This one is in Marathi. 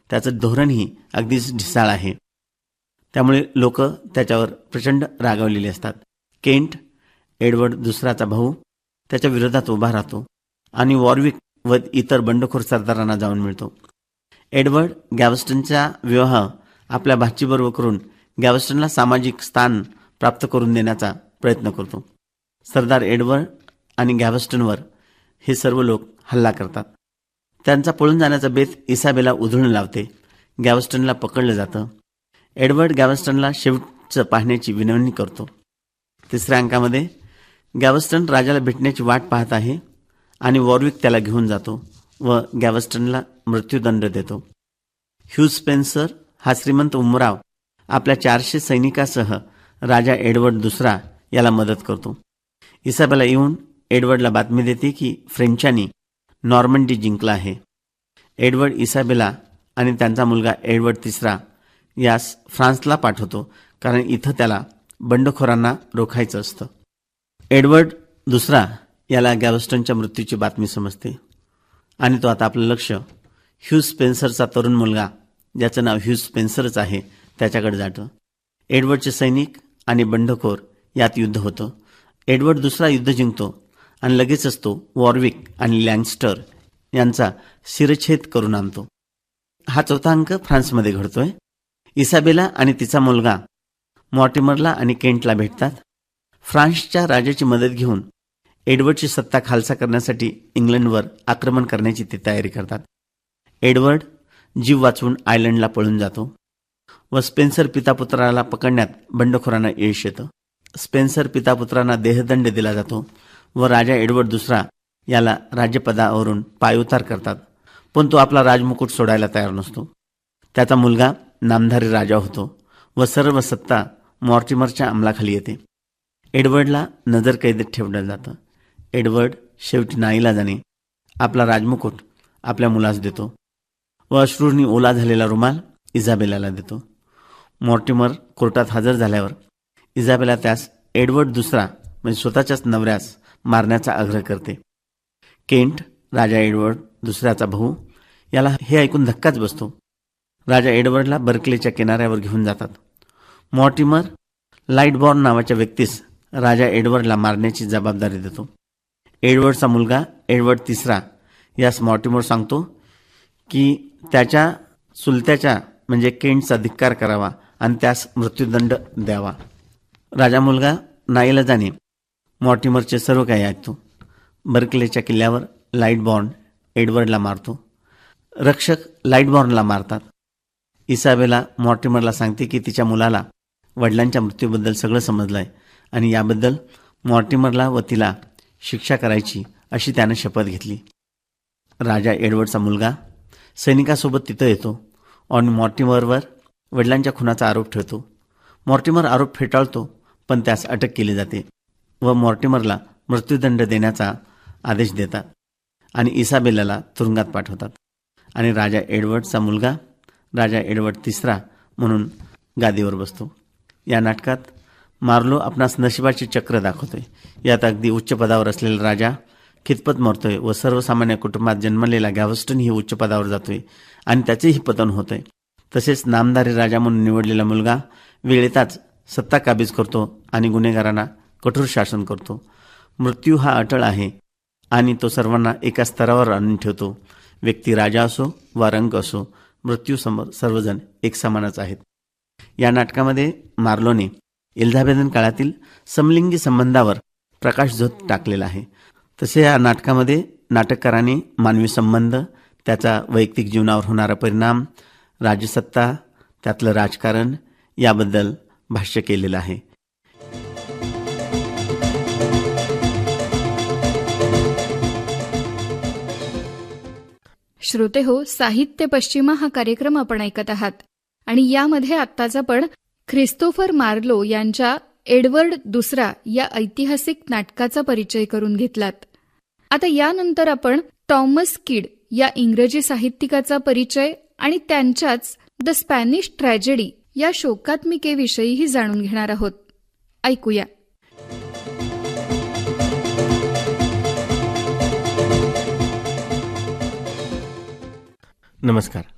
त्याचं धोरणही अगदीच ढिसाळ आहे. त्यामुळे लोक त्याच्यावर प्रचंड रागावलेले असतात. केंट, एडवर्ड दुसराचा भाऊ, त्याच्या विरोधात उभा राहतो आणि वॉरविक व इतर बंडखोर सरदारांना जाऊन मिळतो. एडवर्ड गॅव्हस्टनचा विवाह आपल्या भाचीबरोबर करून गॅव्हस्टनला सामाजिक स्थान प्राप्त करून देण्याचा प्रयत्न करतो. सरदार एडवर्ड आणि गॅव्हस्टनवर हे सर्व लोक हल्ला करतात. त्यांचा पळून जाण्याचा बेत इसाबेला उधळून लावते. गॅव्हस्टनला पकडलं जातं. एडवर्ड गॅव्हस्टनला शेवटचं पाहण्याची विनवणी करतो. तिसऱ्या अंकामध्ये गॅव्हस्टन राजाला भेटण्याची वाट पाहत आहे आणि वॉरविक त्याला घेऊन जातो व गॅव्हस्टनला मृत्यूदंड देतो. ह्यूज स्पेन्सर हा श्रीमंत उमराव आपल्या 400 सैनिकासह राजा एडवर्ड दुसरा याला मदत करतो. इसाबेला येऊन एडवर्डला बातमी देते की फ्रेंचांनी नॉर्मंडी जिंकला आहे. एडवर्ड इसाबेला आणि त्यांचा मुलगा एडवर्ड तिसरा यास फ्रान्सला पाठवतो, कारण इथं त्याला बंडखोरांना रोखायचं असतं. एडवर्ड दुसरा याला गॅव्हस्टनच्या मृत्यूची बातमी समजते आणि तो आता आपलं लक्ष ह्यूज स्पेन्सरचा तरुण मुलगा, ज्याचं नाव ह्यूज स्पेन्सरच आहे, त्याच्याकडे जातं. एडवर्डचे सैनिक आणि बंडखोर यात युद्ध होतं. एडवर्ड दुसरा युद्ध जिंकतो आणि लगेचच तो वॉरविक आणि लँगस्टर यांचा शिरच्छेद करून आणतो. हा चौथा अंक फ्रान्समध्ये घडतोय. इसाबेला आणि तिचा मुलगा मॉर्टिमरला आणि केंटला भेटतात. फ्रान्सच्या राजाची मदत घेऊन एडवर्डची सत्ता खालसा करण्यासाठी इंग्लंडवर आक्रमण करण्याची ते तयारी करतात. एडवर्ड जीव वाचवून आयर्लंडला पळून जातो व स्पेन्सर पितापुत्राला पकडण्यात बंडखोरांना यश येतं. स्पेन्सर पितापुत्रांना देहदंड दिला जातो व राजा एडवर्ड दुसरा याला राज्यपदावरून पायउतार करतात, पण तो आपला राजमुकुट सोडायला तयार नसतो. त्याचा मुलगा नामधारी राजा होतो व सर्व सत्ता मॉर्टिमरच्या अंमलाखाली येते. एडवर्डला नजरकैदेत ठेवलं जातं. एडवर्ड शेवटी नाईलाजाने आपला राजमुकुट आपल्या मुलास देतो व अश्रूंनी ओला झालेला रुमाल इजाबेलाला देतो. मॉर्टिमर कोर्टात हजर झाल्यावर इजाबेला त्यास एडवर्ड दुसरा म्हणजे स्वतःच्याच नवऱ्यास मारण्याचा आग्रह करते. केंट, राजा एडवर्ड दुसऱ्याचा भाऊ, याला हे ऐकून धक्काच बसतो. राजा एडवर्डला बर्कलेच्या किनाऱ्यावर घेऊन जातात. मॉर्टिमर लाईटबॉर्न नावाच्या व्यक्तीस राजा एडवर्डला मारण्याची जबाबदारी देतो. एडवर्डचा मुलगा एडवर्ड तिसरा यास मॉर्टिमर सांगतो की त्याच्या चुलत्याच्या म्हणजे केंटचा धिक्कार करावा आणि त्यास मृत्यूदंड द्यावा. राजा मुलगा नाईलाजाने मॉर्टिमरचे सर्व काही ऐकतो. बर्कलेच्या किल्ल्यावर लाईटबॉर्न एडवर्डला मारतो. रक्षक लाईटबॉर्नला मारतात. इसाबेला मॉर्टिमरला सांगते की तिच्या मुलाला वडिलांच्या मृत्यूबद्दल सगळं समजलंय आणि याबद्दल मॉर्टिमरला व तिला शिक्षा करायची अशी त्यानं शपथ घेतली. राजा एडवर्डचा मुलगा सैनिकासोबत तिथं येतो आणि मॉर्टिमरवर वडिलांच्या खुनाचा आरोप ठेवतो. मॉर्टिमर आरोप फेटाळतो, पण त्यास अटक केली जाते व मॉर्टिमरला मृत्यूदंड देण्याचा आदेश देतात आणि इसाबेलाला तुरुंगात पाठवतात आणि राजा एडवर्डचा मुलगा राजा एडवर्ड तिसरा म्हणून गादीवर बसतो. या नाटकात मार्लो आपणास नशिबाचे चक्र दाखवतोय. यात अगदी उच्च पदावर असलेला राजा खितपत मरतोय व सर्वसामान्य कुटुंबात जन्मलेला गॅव्हस्टनही उच्च पदावर जातोय आणि त्याचेही पतन होतंय. तसेच नामधारी राजा म्हणून निवडलेला मुलगा वेळेतच सत्ता काबीज करतो आणि गुन्हेगारांना कठोर शासन करतो. मृत्यू हा अटळ आहे आणि तो सर्वांना एका स्तरावर आणून ठेवतो. व्यक्ती राजा असो वा रंक असो, मृत्यूसमोर सर्वजण एक समानच आहेत. या नाटकामध्ये मार्लोने एलिझाबेथन काळातील समलिंगी संबंधावर प्रकाशझोत टाकलेला आहे. तसे या नाटकामध्ये नाटककाराने मानवी संबंध, त्याचा वैयक्तिक जीवनावर होणारा परिणाम, राजसत्ता, त्यातलं राजकारण याबद्दल भाष्य केलेलं आहे. श्रोते हो, साहित्य पश्चिमा हा कार्यक्रम आपण ऐकत आहात आणि यामध्ये आत्ताच आपण ख्रिस्तोफर मार्लो यांच्या एडवर्ड दुसरा या ऐतिहासिक नाटकाचा परिचय करून घेतलात. आता यानंतर आपण टॉमस किड या इंग्रजी साहित्यिकाचा परिचय आणि त्यांच्याच द स्पॅनिश ट्रॅजेडी या शोकात्मिकेविषयीही जाणून घेणार आहोत. ऐकूया. नमस्कार.